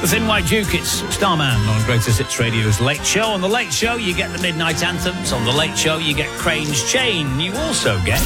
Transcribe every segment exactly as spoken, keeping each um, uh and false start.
The Thin White Duke, it's Starman on Greatest Hits Radio's Late Show. On The Late Show, you get the Midnight Anthems. On The Late Show, you get Crane's Chain. You also get...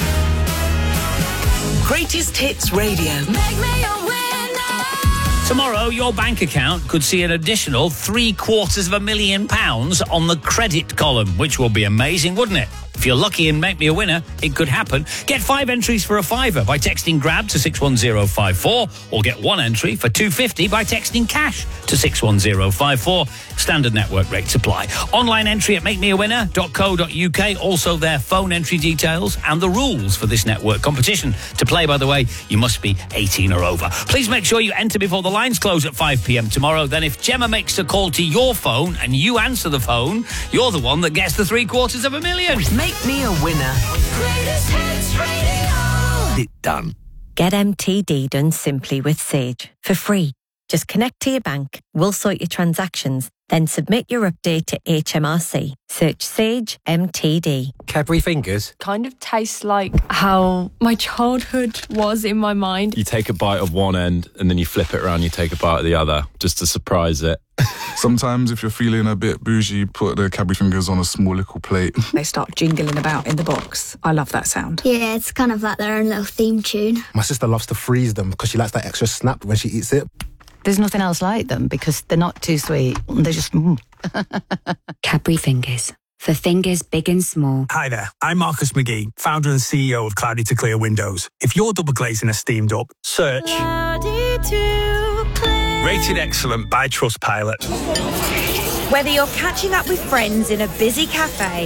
Greatest Hits Radio. Make me a winner. Tomorrow, your bank account could see an additional three quarters of a million pounds on the credit column, which will be amazing, wouldn't it? If you're lucky and make me a winner, it could happen. Get five entries for a fiver by texting GRAB to six one zero five four, or get one entry for two fifty by texting CASH to six one zero five four. Standard network rates apply. Online entry at make me a winner dot co dot uk. Also their phone entry details and the rules for this network competition. To play, by the way, you must be eighteen or over. Please make sure you enter before the lines close at five p.m. tomorrow. Then if Gemma makes a call to your phone and you answer the phone, you're the one that gets the three quarters of a million. Make me a winner. Greatest Hits Radio. It done. Get M T D done simply with Sage for free. Just connect to your bank, we'll sort your transactions, then submit your update to H M R C. Search Sage M T D. Cadbury Fingers. Kind of tastes like how my childhood was in my mind. You take a bite of one end and then you flip it around, you take a bite of the other, just to surprise it. Sometimes if you're feeling a bit bougie, put the Cadbury Fingers on a small little plate. They start jingling about in the box. I love that sound. Yeah, it's kind of like their own little theme tune. My sister loves to freeze them because she likes that extra snap when she eats it. There's nothing else like them because they're not too sweet. They're just... Mm. Cadbury Fingers. For fingers big and small. Hi there, I'm Marcus McGee, founder and C E O of Cloudy to Clear Windows. If your double glazing is steamed up, search Cloudy to Clear. Rated excellent by Trustpilot. Whether you're catching up with friends in a busy cafe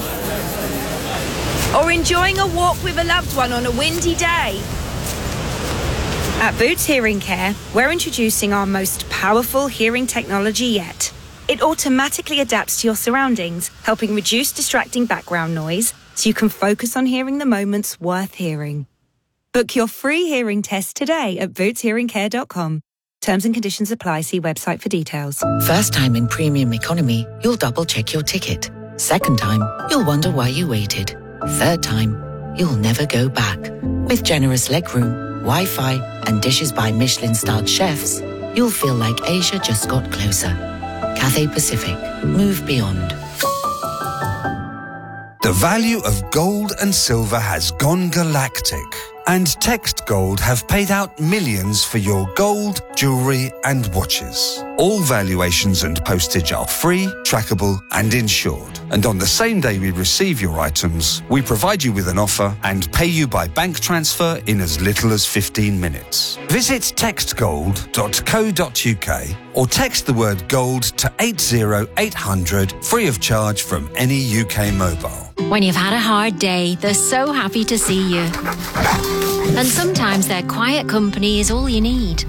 or enjoying a walk with a loved one on a windy day, at Boots Hearing Care, we're introducing our most powerful hearing technology yet. It automatically adapts to your surroundings, helping reduce distracting background noise so you can focus on hearing the moments worth hearing. Book your free hearing test today at boots hearing care dot com. Terms and conditions apply. See website for details. First time in premium economy, you'll double check your ticket. Second time, you'll wonder why you waited. Third time, you'll never go back. With generous legroom, Wi-Fi, and dishes by Michelin-starred chefs, you'll feel like Asia just got closer. Cathay Pacific. Move beyond. The value of gold and silver has gone galactic, and Text Gold have paid out millions for your gold, jewellery and watches. All valuations and postage are free, trackable and insured. And on the same day we receive your items, we provide you with an offer and pay you by bank transfer in as little as fifteen minutes. Visit text gold dot co dot uk or text the word gold to eight zero eight hundred free of charge from any U K mobile. When you've had a hard day, they're so happy to see you. And sometimes their quiet company is all you need.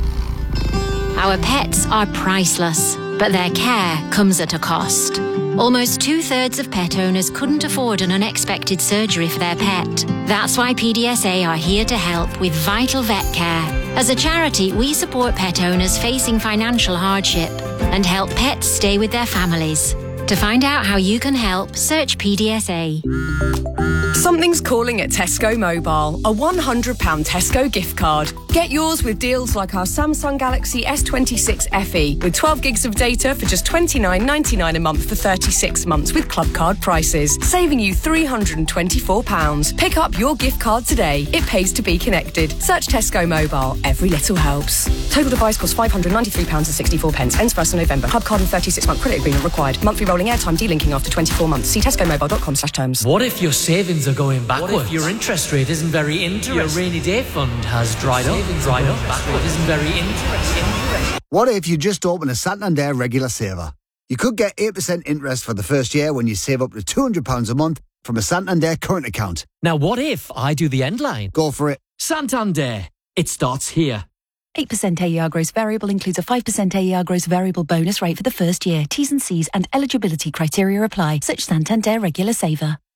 Our pets are priceless, but their care comes at a cost. Almost two-thirds of pet owners couldn't afford an unexpected surgery for their pet. That's why P D S A are here to help with Vital Vet Care. As a charity, we support pet owners facing financial hardship and help pets stay with their families. To find out how you can help, search P D S A. Something's calling at Tesco Mobile. A one hundred pounds Tesco gift card. Get yours with deals like our Samsung Galaxy S twenty-six F E with twelve gigs of data for just twenty-nine ninety-nine a month for thirty-six months with club card prices, saving you three hundred twenty-four pounds. Pick up your gift card today. It pays to be connected. Search Tesco Mobile. Every little helps. Total device costs five hundred ninety-three pounds sixty-four. Ends first of November. Club card and thirty-six month credit agreement required. Monthly rolling airtime delinking after twenty-four months. See tesco mobile dot com slash terms. What if your savings are going backwards? What if your interest rate isn't very interesting? Your rainy day fund has dried up. Dried up. Backward isn't very interesting. What if you just open a Santander regular saver? You could get eight percent interest for the first year when you save up to two hundred pounds a month from a Santander current account. Now what if I do the end line? Go for it. Santander. It starts here. eight percent A E R gross variable includes a five percent A E R gross variable bonus rate for the first year. T's and C's and eligibility criteria apply. Such Santander regular saver.